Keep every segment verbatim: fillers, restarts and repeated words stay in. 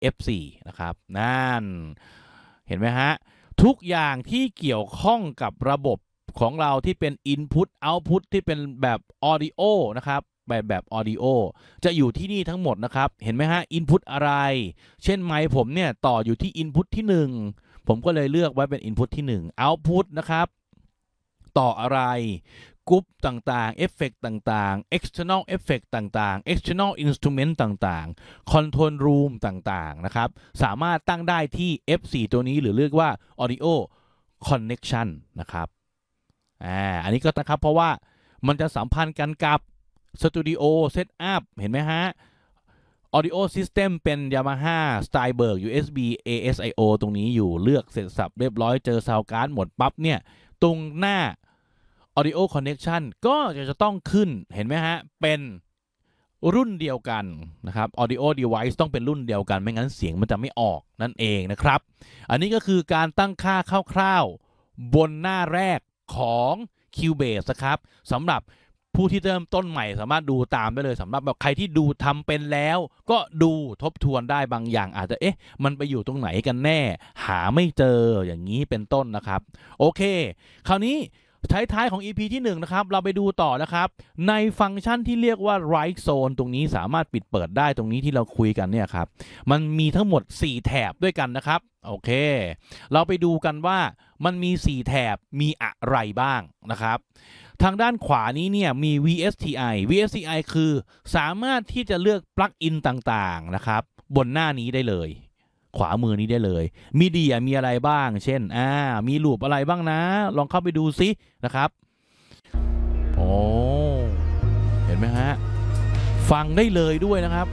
เอฟ โฟร์ นะครับนั่นเห็นไหมฮะทุกอย่างที่เกี่ยวข้องกับระบบของเราที่เป็น Input Output ที่เป็นแบบ Audio นะครับแบบแบบ Audio จะอยู่ที่นี่ทั้งหมดนะครับเห็นไหมฮะ Input อะไรเช่นไมค์ผมเนี่ยต่ออยู่ที่ Input ที่หนึ่งผมก็เลยเลือกไว้เป็น Input ที่หนึ่ง Output นะครับต่ออะไรกรุ๊ปต่างๆเอฟเฟกต์ต่างๆ external effect ต่างๆ external instrument ต่างๆ control room ต่างๆนะครับสามารถตั้งได้ที่ เอฟ โฟร์ ตัวนี้หรือเรียกว่า audio connection นะครับอ่าอันนี้ก็นะครับเพราะว่ามันจะสัมพันธ์กันกับ Studio Setup เห็นไหมฮะ Audio System เป็น Yamaha Steinberg ยู เอส บี เอ เอส ไอ โอ ตรงนี้อยู่เลือกเสร็จสับเรียบร้อยเจอ Sound Card หมดปั๊บเนี่ยตรงหน้า Audio Connection ก็จะต้องขึ้นเห็นไหมฮะเป็นรุ่นเดียวกันนะครับ Audio Device ต้องเป็นรุ่นเดียวกันไม่งั้นเสียงมันจะไม่ออกนั่นเองนะครับอันนี้ก็คือการตั้งค่าคร่าวๆบนหน้าแรกของ Cubase นะครับสำหรับผู้ที่เริ่มต้นใหม่สามารถดูตามได้เลยสำหรับแบบใครที่ดูทำเป็นแล้วก็ดูทบทวนได้บางอย่างอาจจะเอ๊ะมันไปอยู่ตรงไหนกันแน่หาไม่เจออย่างนี้เป็นต้นนะครับโอเคคราวนี้ท้ายๆของ อี พี ที่หนึ่งนะครับเราไปดูต่อนะครับในฟังก์ชันที่เรียกว่า Right Zone ตรงนี้สามารถปิดเปิดได้ตรงนี้ที่เราคุยกันเนี่ยครับมันมีทั้งหมดสี่แถบด้วยกันนะครับโอเคเราไปดูกันว่ามันมีสี่แถบมีอะไรบ้างนะครับทางด้านขวานี้เนี่ยมี วี เอส ที ไอ วี เอส ที ไอ คือสามารถที่จะเลือกปลั๊กอินต่างๆนะครับบนหน้านี้ได้เลยขวามือนี้ได้เลยมีเดียมีอะไรบ้างเช่นอ่ามีลูปอะไรบ้างนะลองเข้าไปดูซินะครับโอ้เห็นไหมฮะฟังได้เลยด้วยนะครับ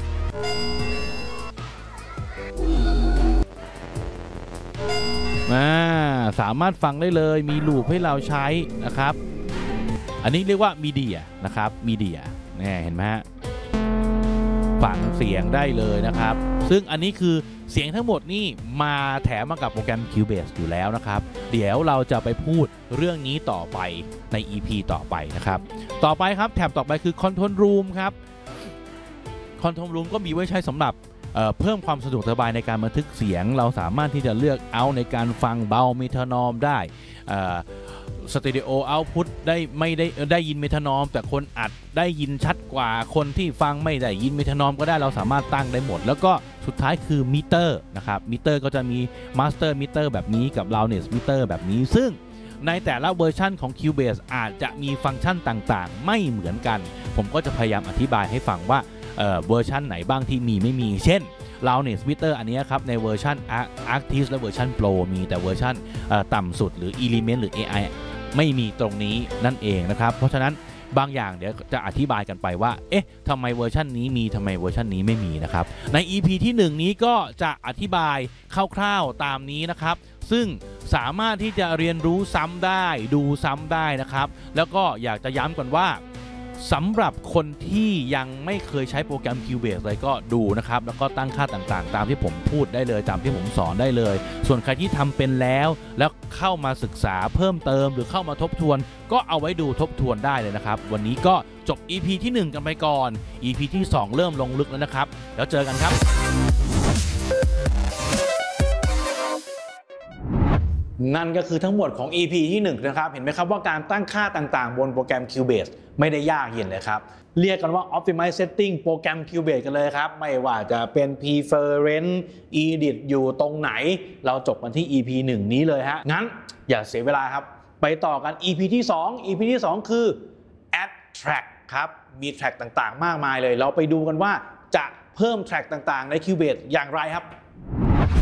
อ่าสามารถฟังได้เลยมีลูปให้เราใช้นะครับอันนี้เรียกว่ามีเดียนะครับมีเดียนี่เห็นไหมฮะฟังเสียงได้เลยนะครับซึ่งอันนี้คือเสียงทั้งหมดนี่มาแถมมากับโปรแกรม Cubase อยู่แล้วนะครับเดี๋ยวเราจะไปพูดเรื่องนี้ต่อไปใน อี พี ต่อไปนะครับต่อไปครับแถบต่อไปคือ Control Room ครับ Control Room ก็มีไว้ใช้สำหรับเอ่อเพิ่มความสะดวกสบายในการบันทึกเสียงเราสามารถที่จะเลือกเอาในการฟังเบาเมทานอมได้สเตอริโอเอาท์พุตได้ไม่ได้ได้ยินเมทานอมแต่คนอัดได้ยินชัดกว่าคนที่ฟังไม่ได้ยินเมทานอมก็ได้เราสามารถตั้งได้หมดแล้วก็สุดท้ายคือมิเตอร์นะครับมิเตอร์ก็จะมีมาสเตอร์มิเตอร์แบบนี้กับ loudness มิเตอร์แบบนี้ซึ่งในแต่ละเวอร์ชันของ Cubase อาจจะมีฟังก์ชันต่างๆไม่เหมือนกันผมก็จะพยายามอธิบายให้ฟังว่าเอ่อเวอร์ชันไหนบ้างที่มีไม่มีเช่น loudness meter อันนี้ครับในเวอร์ชัน Artist และเวอร์ชัน Pro มีแต่เวอร์ชันต่ำสุดหรือ Element หรือ เอ ไอ ไม่มีตรงนี้นั่นเองนะครับเพราะฉะนั้นบางอย่างเดี๋ยวจะอธิบายกันไปว่าเอ๊ะทำไมเวอร์ชันนี้มีทำไมเวอร์ชันนี้ไม่มีนะครับใน อี พี ที่หนึ่งนี้ก็จะอธิบายคร่าวๆตามนี้นะครับซึ่งสามารถที่จะเรียนรู้ซ้ำได้ดูซ้ำได้นะครับแล้วก็อยากจะย้ำก่อนว่าสำหรับคนที่ยังไม่เคยใช้โปรแกรม Cubase เลยก็ดูนะครับแล้วก็ตั้งค่าต่างๆตามที่ผมพูดได้เลยตามที่ผมสอนได้เลยส่วนใครที่ทำเป็นแล้วแล้วเข้ามาศึกษาเพิ่มเติมหรือเข้ามาทบทวนก็เอาไว้ดูทบทวนได้เลยนะครับวันนี้ก็จบ อี พี ที่หนึ่งกันไปก่อน อี พี ที่สองเริ่มลงลึกแล้วนะครับแล้วเจอกันครับนั่นก็คือทั้งหมดของ อี พี ที่หนึ่งนะครับเห็นไหมครับว่าการตั้งค่าต่างๆบนโปรแกรม Cubase ไม่ได้ยากเย็นเลยครับเรียกกันว่า Optimize Setting โปรแกรม Cubase กันเลยครับไม่ว่าจะเป็น Preference Edit อยู่ตรงไหนเราจบกันที่ อี พี หนึ่งนี้เลยฮะงั้นอย่าเสียเวลาครับไปต่อกัน อี พี ที่สอง อี พี ที่สองคือ Add Track ครับมี Track ต่างๆมากมายเลยเราไปดูกันว่าจะเพิ่ม Track ต่างๆใน Cubase อย่างไรครับ